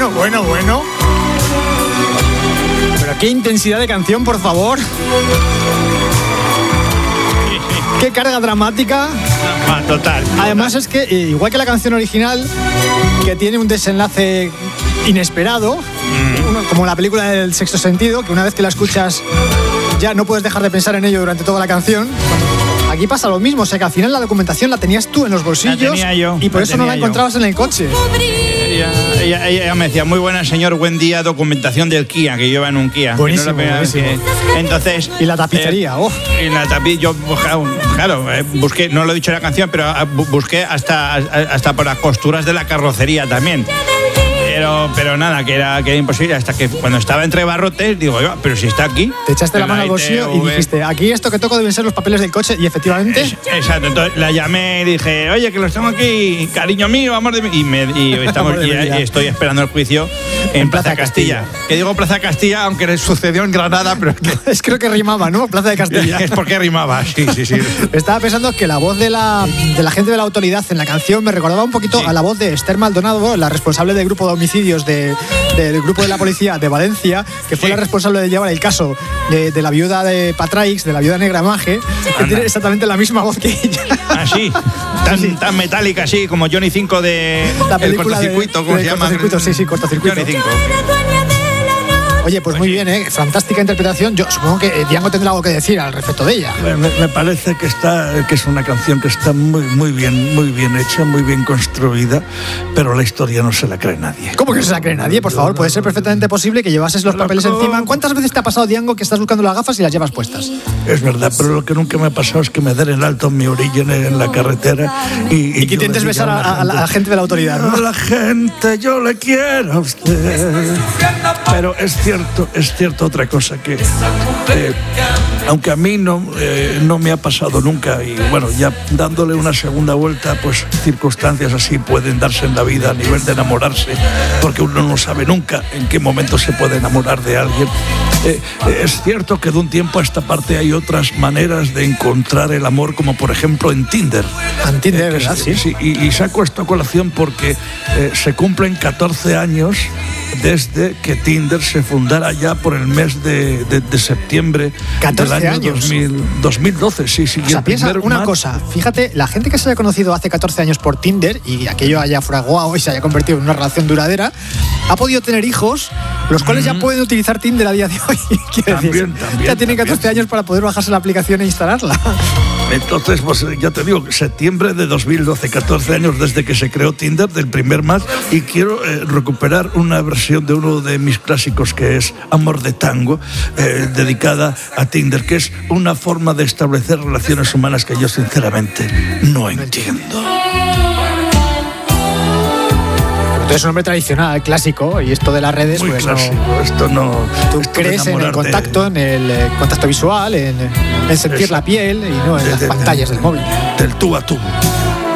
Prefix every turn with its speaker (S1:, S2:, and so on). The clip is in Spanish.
S1: Bueno. Pero qué intensidad de canción, por favor. Qué carga dramática.
S2: Total.
S1: Además es que, igual que la canción original, que tiene un desenlace inesperado, como la película del Sexto Sentido, que una vez que la escuchas ya no puedes dejar de pensar en ello durante toda la canción. Aquí pasa lo mismo, o sea que al final la documentación la tenías tú en los bolsillos.
S2: La tenía yo,
S1: y por eso no la encontrabas en el coche.
S2: Ella me decía, muy buena señor, buen día, documentación del Kia, que yo iba en un Kia.
S1: Buenísimo.
S2: Entonces...
S1: Y la tapicería,
S2: Y la yo, claro, busqué, no lo he dicho en la canción, pero busqué hasta por las costuras de la carrocería también. Pero nada, que era imposible, hasta que cuando estaba entre barrotes, digo, pero si está aquí.
S1: Te echaste la mano al bolsillo y dijiste, aquí esto que toco deben ser los papeles del coche, y efectivamente...
S2: Exacto, entonces la llamé y dije, oye, que los tengo aquí, cariño mío, amor de mí. Y estoy esperando el juicio en Plaza Castilla. Que digo Plaza Castilla, aunque sucedió en Granada, pero
S1: es creo que rimaba, ¿no? Plaza de Castilla.
S2: Es porque rimaba, sí.
S1: Estaba pensando que la voz de la gente de la autoridad en la canción me recordaba un poquito a la voz de Esther Maldonado, la responsable del grupo de homicidios del grupo de la policía de Valencia, que fue la responsable de llevar el caso de la viuda de Patraix, de la viuda negra Mage, que tiene exactamente la misma voz que ella.
S2: Ah, sí. Tan metálica, así como Johnny 5 de
S1: la película
S2: El Cortocircuito, ¿cómo se llama?
S1: Sí, Cortocircuito.
S2: Johnny 5.
S1: Oye, pues muy bien, fantástica interpretación. Yo supongo que Diango tendrá algo que decir al respecto de ella.
S3: Me parece que es una canción que está muy bien hecha, muy bien construida, pero la historia no se la cree nadie.
S1: ¿Cómo que no se la cree nadie? Por favor, puede ser perfectamente posible que llevases los papeles encima. ¿Cuántas veces te ha pasado, Diango, que estás buscando las gafas y las llevas puestas?
S3: Es verdad, pero lo que nunca me ha pasado es que me den el alto en mi orilla en la carretera y
S1: que intentes besar a la gente de la autoridad, ¿no?
S3: A la gente, yo le quiero a usted. Pero es cierto otra cosa, que aunque a mí no me ha pasado nunca, y bueno, ya dándole una segunda vuelta, pues circunstancias así pueden darse en la vida a nivel de enamorarse, porque uno no sabe nunca en qué momento se puede enamorar de alguien. Es cierto que de un tiempo a esta parte hay otras maneras de encontrar el amor, como por ejemplo en Tinder.
S1: En Tinder, ¿verdad?
S3: Sí. Y saco esta colación porque se cumplen 14 años desde que Tinder se fundara ya por el mes de septiembre del año 2012. Sí.
S1: O sea, piensa una cosa, fíjate, la gente que se haya conocido hace 14 años por Tinder y aquello haya fraguado y se haya convertido en una relación duradera, ha podido tener hijos, los cuales ya pueden utilizar Tinder a día de hoy.
S3: También,
S1: ya tienen 14 años para poder bajarse la aplicación e instalarla.
S3: Entonces, pues ya te digo, septiembre de 2012, 14 años desde que se creó Tinder, del primer match, y quiero recuperar una versión de uno de mis clásicos, que es Amor de Tango, dedicada a Tinder, que es una forma de establecer relaciones humanas que yo sinceramente no entiendo.
S1: Es un hombre tradicional, clásico, y esto de las redes,
S3: muy
S1: pues
S3: clásico. Tú
S1: crees en el contacto, en el contacto visual, en sentir la piel y no en las pantallas del móvil.
S3: Del tú a tú.